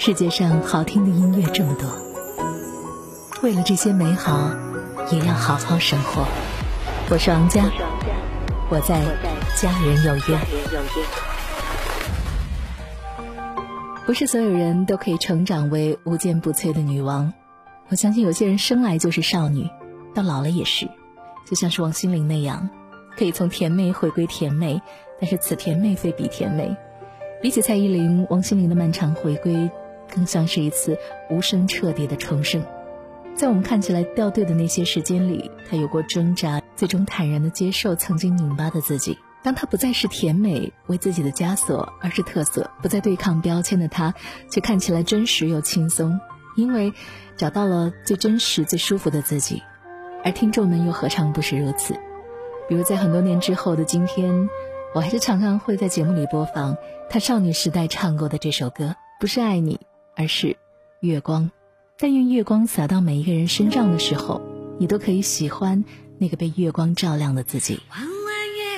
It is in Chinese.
世界上好听的音乐这么多，为了这些美好也要好好生活。我是王佳，我在家人有约。不是所有人都可以成长为无坚不摧的女王，我相信有些人生来就是少女，到老了也是，就像是王心凌那样，可以从甜妹回归甜妹，但是此甜妹非彼甜妹。比起蔡依林，王心凌的漫长回归更像是一次无声彻底的重生。在我们看起来掉队的那些时间里，她有过挣扎，最终坦然地接受曾经拧巴的自己。当她不再是甜美为自己的枷锁，而是特色，不再对抗标签的她，却看起来真实又轻松，因为找到了最真实最舒服的自己。而听众们又何尝不是如此？比如在很多年之后的今天，我还是常常会在节目里播放她少女时代唱过的这首歌，不是爱你，而是月光。但愿月光洒到每一个人身上的时候，你都可以喜欢那个被月光照亮的自己。